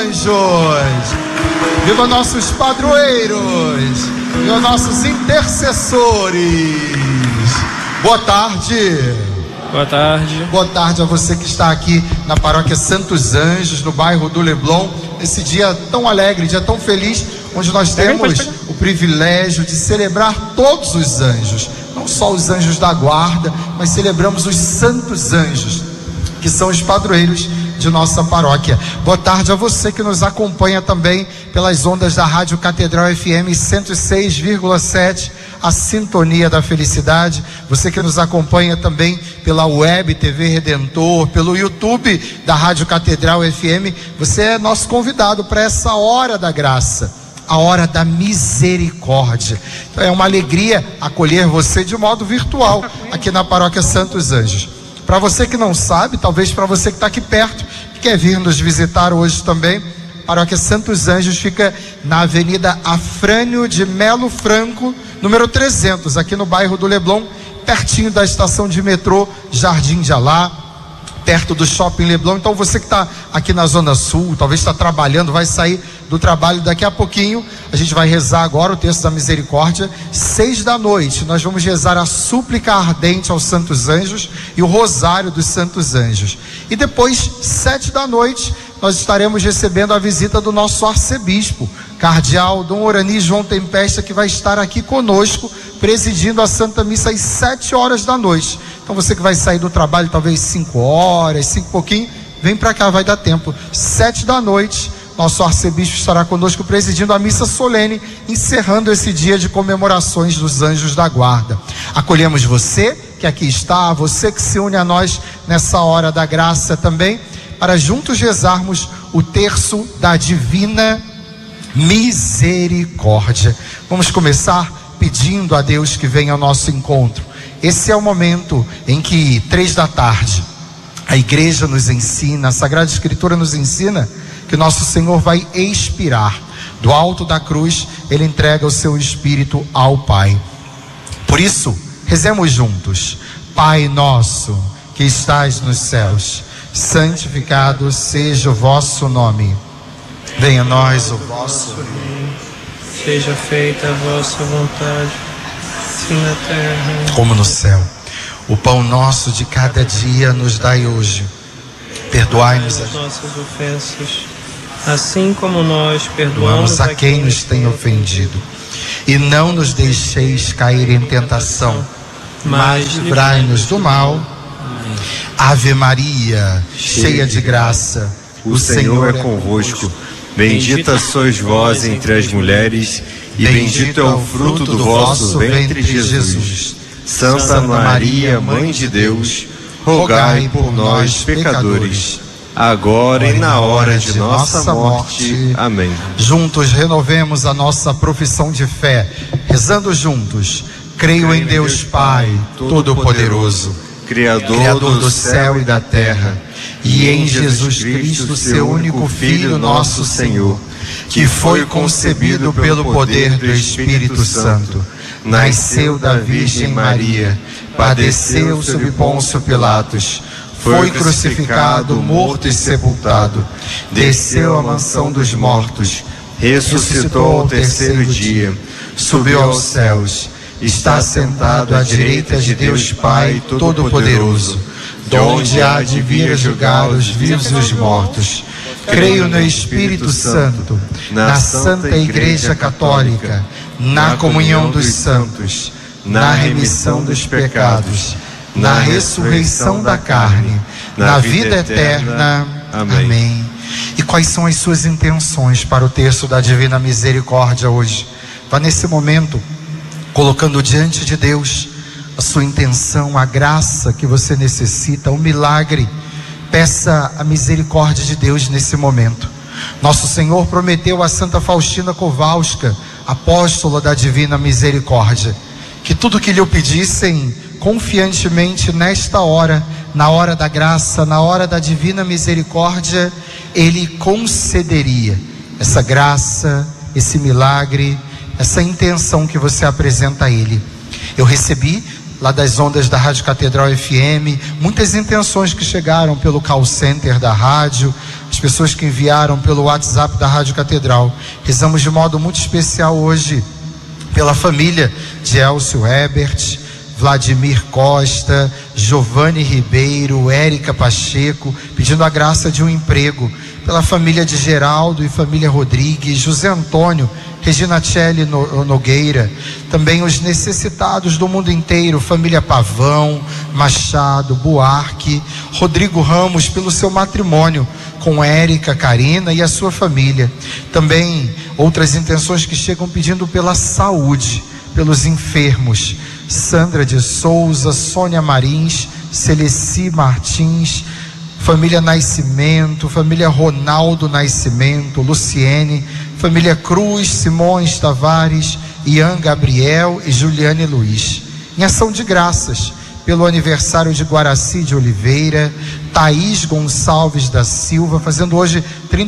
anjos, viva nossos padroeiros, viva nossos intercessores. Boa tarde. Boa tarde. Boa tarde a você que está aqui na paróquia Santos Anjos, no bairro do Leblon, nesse dia tão alegre, dia tão feliz, onde nós temos o privilégio de celebrar todos os anjos, não só os anjos da guarda, mas celebramos os santos anjos, que são os padroeiros de nossa paróquia. Boa tarde a você que nos acompanha também pelas ondas da Rádio Catedral FM 106,7, a sintonia da felicidade. Você que nos acompanha também pela web TV Redentor, pelo YouTube da Rádio Catedral FM, você é nosso convidado para essa hora da graça, a hora da misericórdia. Então é uma alegria acolher você de modo virtual aqui na paróquia Santos Anjos. Para você que não sabe, talvez para você que está aqui perto, que quer vir nos visitar hoje também, a paróquia Santos Anjos fica na Avenida Afrânio de Melo Franco, número 300, aqui no bairro do Leblon, pertinho da estação de metrô Jardim de Alá, perto do Shopping Leblon. Então você que está aqui na Zona Sul, talvez está trabalhando, vai sair do trabalho daqui a pouquinho, a gente vai rezar agora o texto da misericórdia, 6 da noite, nós vamos rezar a súplica ardente aos santos anjos e o rosário dos santos anjos, e depois 7 da noite, nós estaremos recebendo a visita do nosso arcebispo, cardeal Dom Orani João Tempesta, que vai estar aqui conosco, presidindo a Santa Missa às 7 horas da noite. Então você que vai sair do trabalho talvez 5 horas, 5 e pouquinho, vem para cá, vai dar tempo. 7 da noite, nosso arcebispo estará conosco presidindo a missa solene, encerrando esse dia de comemorações dos anjos da guarda. Acolhemos você que aqui está, você que se une a nós nessa hora da graça também, para juntos rezarmos o terço da divina misericórdia. Vamos começar pedindo a Deus que venha ao nosso encontro. Esse é o momento em que 3 da tarde a igreja nos ensina, a Sagrada Escritura nos ensina que nosso Senhor vai expirar. Do alto da cruz, Ele entrega o seu Espírito ao Pai. Por isso, rezemos juntos. Pai nosso, que estais nos céus, santificado seja o vosso nome. Venha a nós o vosso reino. Seja feita a vossa vontade, assim na terra como no céu. O pão nosso de cada dia nos dai hoje. Perdoai-nos as nossas ofensas, assim como nós perdoamos a quem nos tem ofendido. E não nos deixeis cair em tentação, mas livrai-nos do mal. Amém. Ave Maria, cheia de graça, o Senhor é convosco. Bendita sois vós entre as mulheres, e bendito é o fruto do vosso ventre, Jesus. Santa Maria, Mãe de Deus, rogai por nós, pecadores, agora e na hora de nossa morte. Amém. Juntos renovemos a nossa profissão de fé, rezando juntos. Creio em Deus Pai, Todo-Poderoso, Criador do céu e da terra, e em Jesus Cristo, seu único Filho, nosso Senhor, que foi concebido pelo poder do Espírito Santo, nasceu da Virgem Maria, padeceu sob Pôncio Pilatos, foi crucificado, morto e sepultado, desceu à mansão dos mortos, ressuscitou ao terceiro dia, subiu aos céus, está sentado à direita de Deus Pai Todo-Poderoso, donde há de vir julgar os vivos e os mortos. Creio no Espírito Santo, na Santa Igreja Católica, na comunhão dos santos, na remissão dos pecados, na ressurreição da carne, na vida eterna. Amém. E quais são as suas intenções para o terço da Divina Misericórdia hoje? Vá nesse momento colocando diante de Deus a sua intenção, a graça que você necessita, o milagre. Peça a misericórdia de Deus nesse momento. Nosso Senhor prometeu a Santa Faustina Kowalska, apóstola da Divina Misericórdia, que tudo que lhe pedissem confiantemente nesta hora, na hora da graça, na hora da Divina Misericórdia, Ele concederia essa graça, esse milagre, essa intenção que você apresenta a Ele. Eu recebi lá das ondas da Rádio Catedral FM muitas intenções que chegaram pelo call center da rádio. as pessoas que enviaram pelo WhatsApp da Rádio Catedral. Rezamos de modo muito especial hoje pela família de Elcio Ebert, Vladimir Costa, Giovanni Ribeiro, Érica Pacheco, pedindo a graça de um emprego, pela família de Geraldo e família Rodrigues, José Antônio, Regina Celli Nogueira, também os necessitados do mundo inteiro, família Pavão, Machado, Buarque, Rodrigo Ramos, pelo seu matrimônio com Érica, Karina e a sua família. Também outras intenções que chegam pedindo pela saúde, pelos enfermos, Sandra de Souza, Sônia Marins, Celeci Martins, família Nascimento, família Ronaldo Nascimento, Luciene, família Cruz, Simões Tavares, Ian Gabriel e Juliane Luiz. Em ação de graças pelo aniversário de Guaraci de Oliveira, Thaís Gonçalves da Silva, fazendo hoje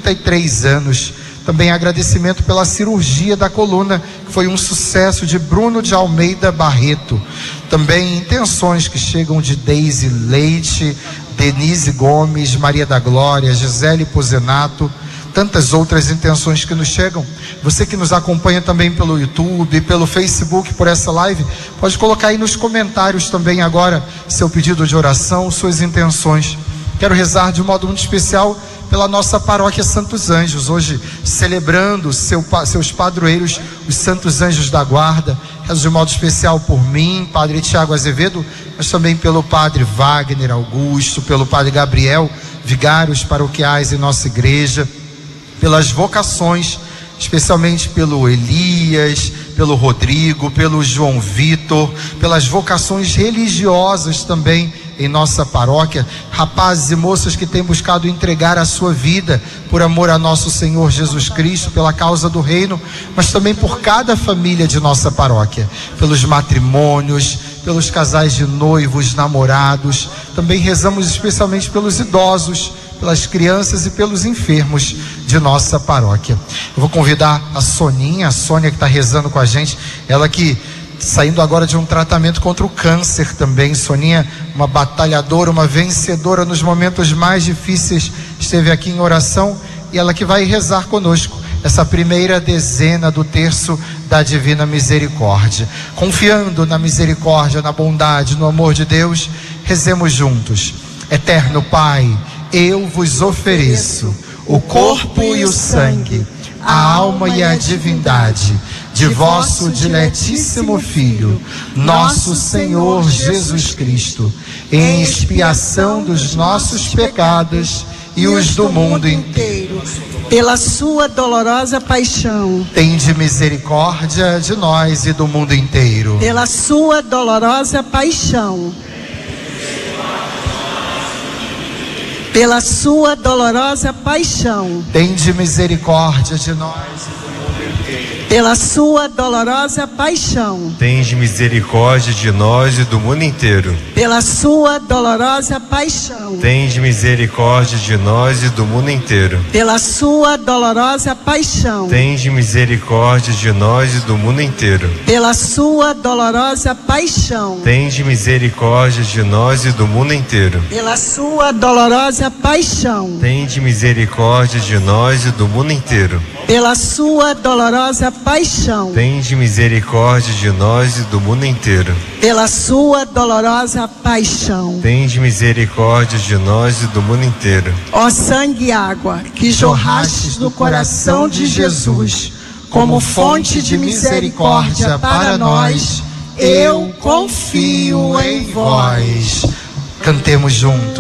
33 anos. Também agradecimento pela cirurgia da coluna, que foi um sucesso, de Bruno de Almeida Barreto. Também intenções que chegam de Deise Leite, Denise Gomes, Maria da Glória, Gisele Pozenato, tantas outras intenções que nos chegam. Você que nos acompanha também pelo YouTube, pelo Facebook, por essa live, pode colocar aí nos comentários também agora seu pedido de oração, suas intenções. Quero rezar de um modo muito especial pela nossa paróquia Santos Anjos, hoje celebrando seus padroeiros, os Santos Anjos da Guarda. Rezo de modo especial por mim, Padre Tiago Azevedo, mas também pelo Padre Wagner Augusto, pelo Padre Gabriel, vigários paroquiais em nossa igreja, pelas vocações, especialmente pelo Elias, pelo Rodrigo, pelo João Vitor, pelas vocações religiosas também em nossa paróquia, rapazes e moças que têm buscado entregar a sua vida por amor a nosso Senhor Jesus Cristo, pela causa do reino, mas também por cada família de nossa paróquia, pelos matrimônios, pelos casais de noivos, namorados. Também rezamos especialmente pelos idosos, pelas crianças e pelos enfermos de nossa paróquia. Eu vou convidar a Soninha, a Sônia, que está rezando com a gente, ela que saindo agora de um tratamento contra o câncer também. Soninha, uma batalhadora, uma vencedora nos momentos mais difíceis, esteve aqui em oração, e ela que vai rezar conosco essa primeira dezena do terço da Divina Misericórdia. Confiando na misericórdia, na bondade, no amor de Deus, rezemos juntos. Eterno Pai, eu vos ofereço o corpo e o sangue, a alma e a divindade de vosso diletíssimo Filho, nosso Senhor Jesus Cristo, em expiação dos nossos pecados e os do mundo inteiro. Pela sua dolorosa paixão, tende misericórdia de nós e do mundo inteiro. Pela sua dolorosa paixão, pela sua dolorosa paixão, tende misericórdia de nós e do mundo inteiro. Pela sua dolorosa paixão, tende misericórdia de nós e do mundo inteiro. Pela sua dolorosa paixão, tende misericórdia de nós e do mundo inteiro. Pela sua dolorosa paixão, tende misericórdia de nós e do mundo inteiro. Pela sua dolorosa paixão, tende misericórdia de nós e do mundo inteiro. Pela sua dolorosa paixão, tende misericórdia de nós e do mundo inteiro. Pela sua dolorosa paixão, tende misericórdia de nós e do mundo inteiro. Pela sua dolorosa paixão, tende misericórdia de nós e do mundo inteiro. Ó sangue e água que jorrastes do coração de Jesus, como fonte de misericórdia para nós, eu confio em vós. Cantemos juntos.